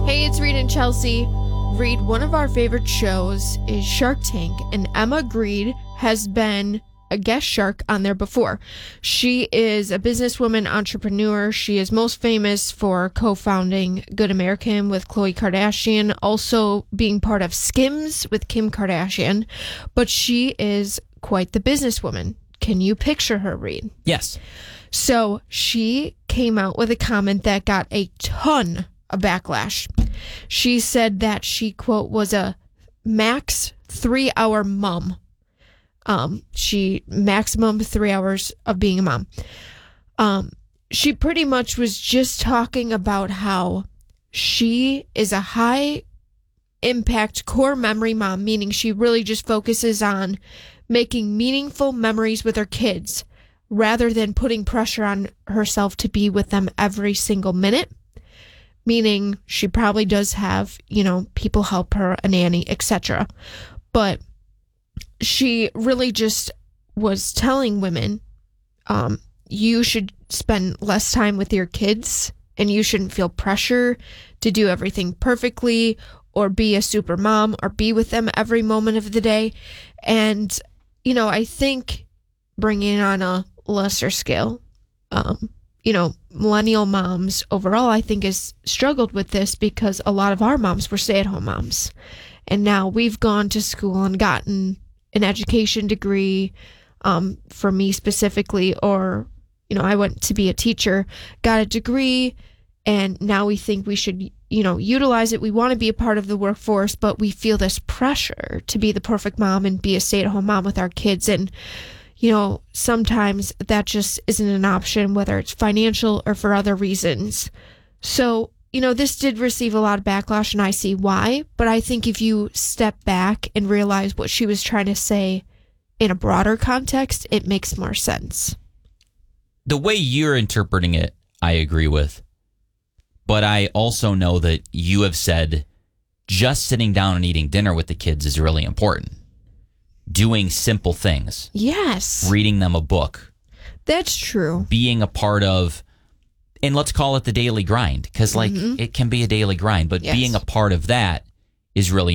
Hey, it's Reed and Chelsea. Reed, one of our favorite shows is Shark Tank, and Emma Grede has been a guest shark on there before. She is a businesswoman, entrepreneur. She is most famous for co-founding Good American with Khloe Kardashian, also being part of Skims with Kim Kardashian, but she is quite the businesswoman. Can you picture her, Reed? Yes. So she came out with a comment that got a ton of backlash. She said that she, quote, was a max 3-hour mom. She maximum 3 hours of being a mom. She pretty much was just talking about how she is a high impact core memory mom, meaning she really just focuses on making meaningful memories with her kids rather than putting pressure on herself to be with them every single minute. Meaning she probably does have, people help her, a nanny, etc. But she really just was telling women, you should spend less time with your kids and you shouldn't feel pressure to do everything perfectly or be a super mom or be with them every moment of the day. And, I think bringing it on a lesser scale, millennial moms overall, I think, has struggled with this because a lot of our moms were stay-at-home moms. And now we've gone to school and gotten an education degree, for me specifically, or, I went to be a teacher, got a degree, and now we think we should, utilize it. We want to be a part of the workforce, but we feel this pressure to be the perfect mom and be a stay-at-home mom with our kids. And sometimes that just isn't an option, whether it's financial or for other reasons. So, this did receive a lot of backlash, and I see why. But I think if you step back and realize what she was trying to say in a broader context, it makes more sense. The way you're interpreting it, I agree with. But I also know that you have said just sitting down and eating dinner with the kids is really important. Doing simple things. Yes. Reading them a book. That's true. Being a part of, and let's call it the daily grind, because it can be a daily grind, but being a part of that is really